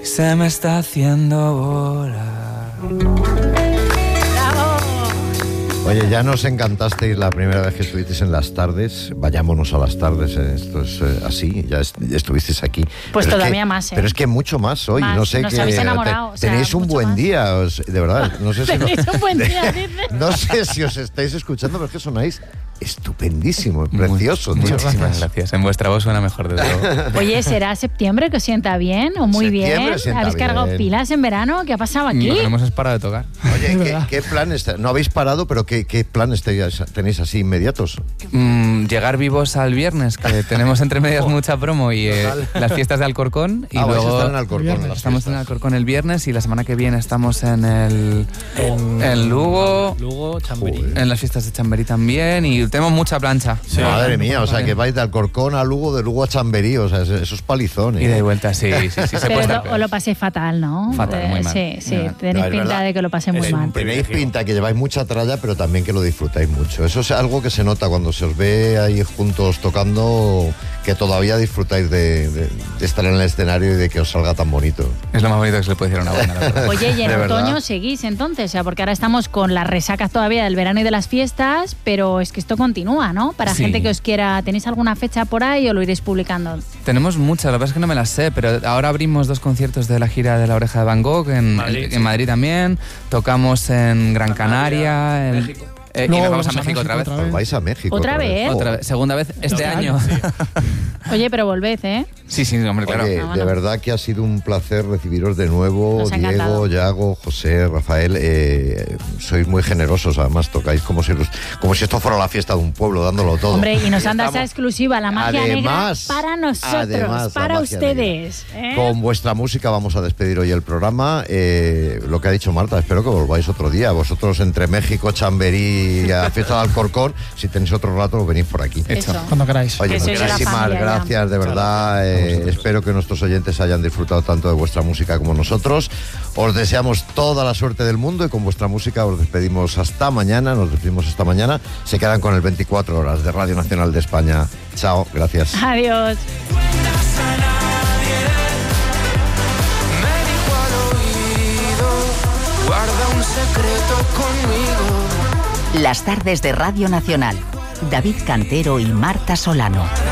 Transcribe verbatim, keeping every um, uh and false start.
se me está haciendo volar. Oye, ya nos encantasteis la primera vez que estuvisteis en las tardes. Vayámonos a las tardes, eh, esto es eh, así, ya est- estuvisteis aquí. Pues Pero todavía es que, más, ¿eh? Pero es que mucho más hoy, Más, no sé nos qué. habéis enamorado, te- o sea, tenéis un mucho buen más. día, os- de verdad. No sé si no, Tenéis un buen día, dice. no sé si os estáis escuchando, pero es que sonáis estupendísimo, precioso. Muchas tío. gracias. gracias. En vuestra voz suena mejor de todo. Oye, ¿será septiembre que os sienta bien o muy Septiembre bien? sienta ¿Habéis cargado bien. pilas en verano? ¿Qué ha pasado aquí? No hemos parado de tocar. Oye, ¿qué, qué planes? te- No habéis parado, pero ¿qué, qué planes tenéis, tenéis así inmediatos? Mm, llegar vivos al viernes, que tenemos entre medias mucha promo y eh, las fiestas de Alcorcón. Y ah, vais a luego estar en Alcorcón. en las estamos en fiestas. Alcorcón el viernes y la semana que viene estamos en el En, en Lugo, Lugo, Chamberí. Joder. en las fiestas de Chamberí también y tenemos mucha plancha. Sí. Madre mía, o sea que vais de Alcorcón a Lugo, de Lugo a Chamberí, o sea, eso eso es palizón. ¿eh? Y de vuelta, sí, sí, sí, se Pero puede estar lo- peor. os lo pasé fatal, ¿no? Fatal, muy Eh, mal. Sí, sí, Muy mal. tenéis No, es pinta verdad. de que lo pasé muy Es mal. un Tenéis privilegio. pinta que lleváis mucha tralla, pero también que lo disfrutáis mucho. Eso es algo que se nota cuando se os ve ahí juntos tocando, que todavía disfrutáis de, de- de estar en el escenario y de que os salga tan bonito. Es lo más bonito que se le puede decir a una banda, la verdad. Oye, y en De verdad. otoño seguís entonces, o sea, porque ahora estamos con las resacas todavía del verano y de las fiestas, pero es que esto continúa, ¿no? Para Sí. gente que os quiera, ¿tenéis alguna fecha por ahí o lo iréis publicando? Tenemos muchas, la verdad es que no me las sé, pero ahora abrimos dos conciertos de la gira de La Oreja de Van Gogh en Madrid, en, sí. en Madrid también, tocamos en Gran Canaria, en- México. eh, y Luego nos vamos a vamos a México otra vez. México Os vais a México. ¿Otra vez? Otra vez, segunda vez este Este año. año, Oye, pero volved, ¿eh? Sí, sí, hombre, claro. Oye, Ah, de bueno. verdad que ha sido un placer recibiros de nuevo, Nos ha Diego, encantado. Yago, José, Rafael. Eh, sois muy generosos, además tocáis como si, los- como si esto fuera la fiesta de un pueblo, dándolo todo. Hombre, y nos Y han dado esa estamos- exclusiva, la magia Además, negra para nosotros, además, la para magia ustedes. ¿eh? Con vuestra música vamos a despedir hoy el programa. Eh, lo que ha dicho Marta, espero que volváis otro día. Vosotros entre México, Chamberí y a Fiesta de Alcorcón, si tenéis otro rato, venís por aquí. Hecho. Eso. Cuando queráis. Oye, Que sois de la muchísimas familia ya. gracias, de verdad. Eh, espero que nuestros oyentes hayan disfrutado tanto de vuestra música como nosotros. Os deseamos toda la suerte del mundo y con vuestra música os despedimos hasta mañana. Nos despedimos hasta mañana. Se quedan con el veinticuatro horas de Radio Nacional de España. Chao, gracias. Adiós. Me dijo al oído, guarda un secreto conmigo. Las tardes de Radio Nacional. David Cantero y Marta Solano.